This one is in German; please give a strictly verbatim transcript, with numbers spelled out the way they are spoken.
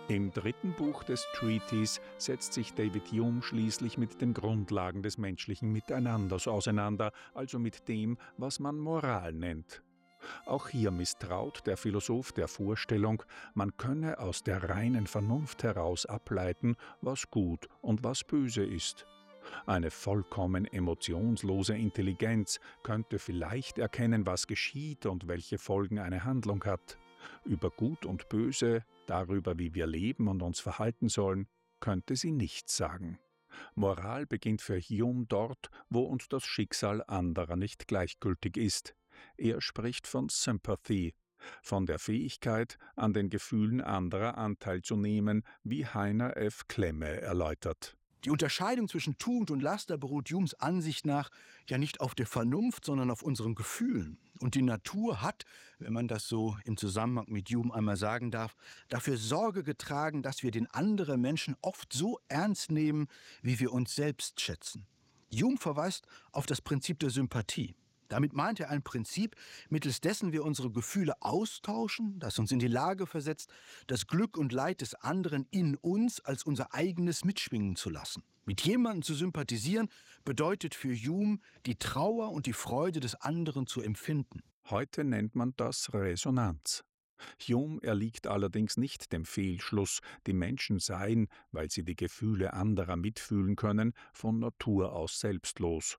Im dritten Buch des Treatise setzt sich David Hume schließlich mit den Grundlagen des menschlichen Miteinanders auseinander, also mit dem, was man Moral nennt. Auch hier misstraut der Philosoph der Vorstellung, man könne aus der reinen Vernunft heraus ableiten, was gut und was böse ist. Eine vollkommen emotionslose Intelligenz könnte vielleicht erkennen, was geschieht und welche Folgen eine Handlung hat. Über Gut und Böse, darüber, wie wir leben und uns verhalten sollen, könnte sie nichts sagen. Moral beginnt für Hume dort, wo uns das Schicksal anderer nicht gleichgültig ist. Er spricht von Sympathy, von der Fähigkeit, an den Gefühlen anderer Anteil zu nehmen, wie Heiner F. Klemme erläutert. Die Unterscheidung zwischen Tugend und Laster beruht Humes Ansicht nach ja nicht auf der Vernunft, sondern auf unseren Gefühlen. Und die Natur hat, wenn man das so im Zusammenhang mit Hume einmal sagen darf, dafür Sorge getragen, dass wir den anderen Menschen oft so ernst nehmen, wie wir uns selbst schätzen. Hume verweist auf das Prinzip der Sympathie. Damit meint er ein Prinzip, mittels dessen wir unsere Gefühle austauschen, das uns in die Lage versetzt, das Glück und Leid des anderen in uns als unser eigenes mitschwingen zu lassen. Mit jemandem zu sympathisieren bedeutet für Hume, die Trauer und die Freude des anderen zu empfinden. Heute nennt man das Resonanz. Hume erliegt allerdings nicht dem Fehlschluss, die Menschen seien, weil sie die Gefühle anderer mitfühlen können, von Natur aus selbstlos.